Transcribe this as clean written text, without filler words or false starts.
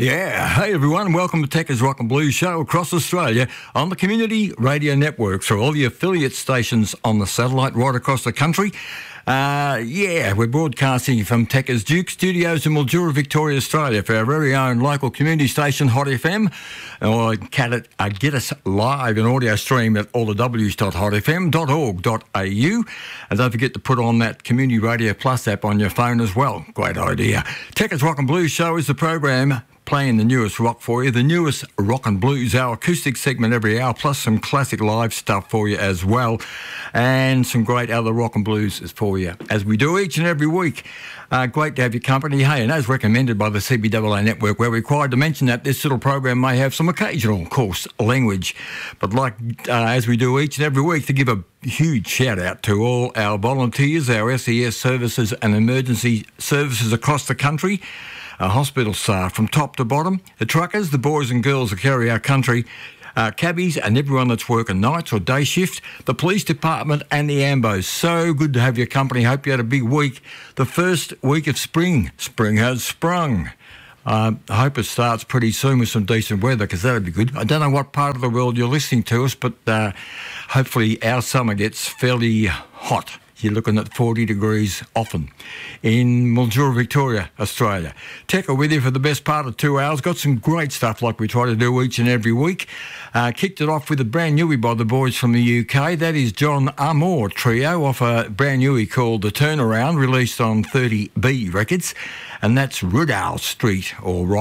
Yeah, hey everyone, welcome to Techers Rock and Blues Show across Australia on the Community Radio Network through all the affiliate stations on the satellite right across the country. We're broadcasting from Techers Duke Studios in Mildura, Victoria, Australia for our very own local community station, Hot FM. Or get us live in audio stream at allthews.hotfm.org.au. And don't forget to put on that Community Radio Plus app on your phone as well. Great idea. Techers Rock and Blues Show is the program playing the newest rock for you, the newest rock and blues, our acoustic segment every hour, plus some classic live stuff for you as well, and some great other rock and blues for you, as we do each and every week. Great to have your company. Hey, and as recommended by the CBAA network, we're required to mention that this little program may have some occasional coarse language, but as we do each and every week, to give a huge shout out to all our volunteers, our SES services and emergency services across the country, our hospital staff from top to bottom, the truckers, the boys and girls that carry our country, cabbies and everyone that's working nights or day shift, the police department and the AMBOs. So good to have your company. Hope you had a big week. The first week of spring. Spring has sprung. I hope it starts pretty soon with some decent weather, because that'd be good. I don't know what part of the world you're listening to us, but hopefully our summer gets fairly hot. You're looking at 40 degrees often in Mildura, Victoria, Australia. Tecker with you for the best part of 2 hours. Got some great stuff like we try to do each and every week. Kicked it off with a brand newie by the boys from the UK. That is John Amor Trio off a brand newie called The Turnaround, released on 30B Records. And that's Rudall Street, or